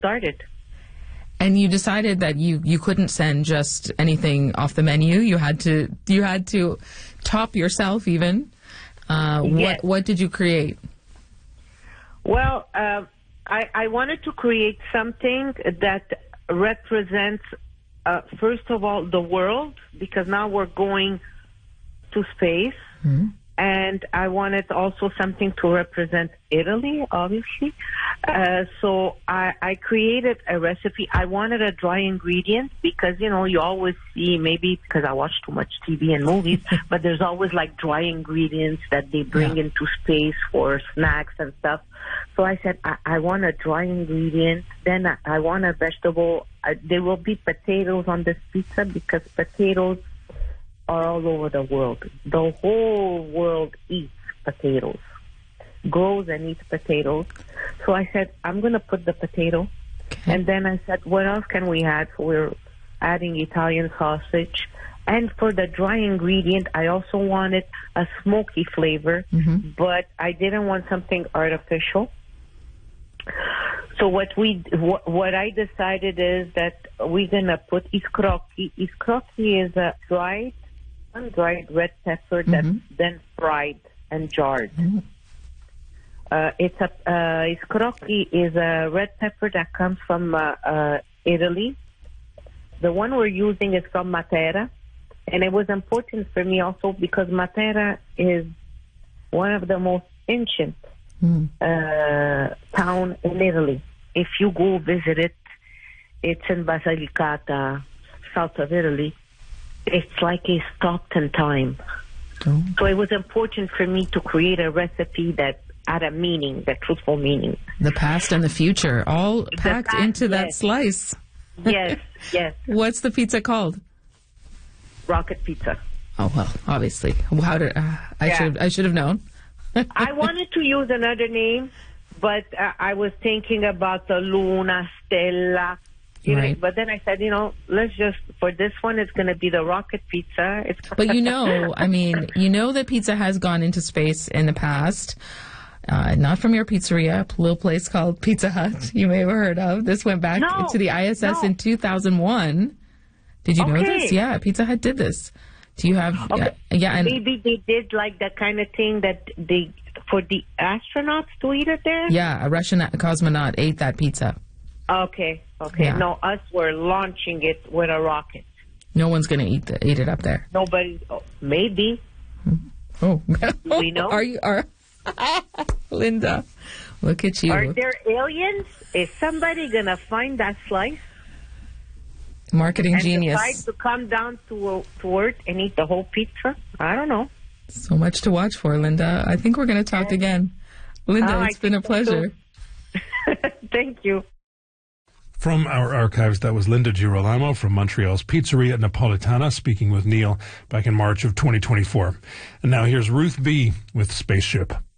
started. And you decided that you couldn't send just anything off the menu. You had to top yourself even. Yes. What did you create? Well, I wanted to create something that represents, first of all, the world, because now we're going to space. Mm-hmm. And I wanted also something to represent Italy, obviously. So I created a recipe. I wanted a dry ingredient because, you always see, maybe because I watch too much TV and movies, but there's always like dry ingredients that they bring into space for snacks and stuff. So I said, I want a dry ingredient. Then I want a vegetable. There will be potatoes on this pizza because potatoes are all over the world. The whole world eats potatoes, grows and eats potatoes. So I said, I'm going to put the potato. Okay. And then I said, what else can we add? So we're adding Italian sausage. And for the dry ingredient, I also wanted a smoky flavor, but I didn't want something artificial. So what I decided is that we're going to put iscrocchi. Iscrocchi is a sun-dried red pepper that's then fried and jarred. Iscrocchi is a red pepper that comes from Italy. The one we're using is from Matera, and it was important for me also because Matera is one of the most ancient town in Italy. If you go visit it, it's in Basilicata, south of Italy. It's like a Stockton time. Oh. So it was important for me to create a recipe that had a meaning, the truthful meaning. The past and the future, all packed into that slice. Yes, yes. What's the pizza called? Rocket Pizza. Oh, well, obviously. How did I should have known. I wanted to use another name, but I was thinking about the Luna, Stella. Right. But then I said, let's just, for this one, it's going to be the Rocket Pizza. But that pizza has gone into space in the past. Not from your pizzeria, a little place called Pizza Hut, you may have heard of. This went back to the ISS in 2001. Did you know this? Yeah, Pizza Hut did this. Do you have... Okay. And maybe they did like that kind of thing that for the astronauts to eat it there? Yeah, a Russian cosmonaut ate that pizza. Okay. Yeah. No, us were launching it with a rocket. No one's going to eat it up there. Nobody. Oh, maybe. Oh, we know. Are Linda? Look at you. Are there aliens? Is somebody going to find that slice? Marketing genius. And decide to come down to Earth and eat the whole pizza? I don't know. So much to watch for, Linda. I think we're going to talk again. Linda, it's been a pleasure. Thank you. From our archives, that was Linda Girolamo from Montreal's Pizzeria Napolitana speaking with Neil back in March of 2024. And now here's Ruth B. with Spaceship.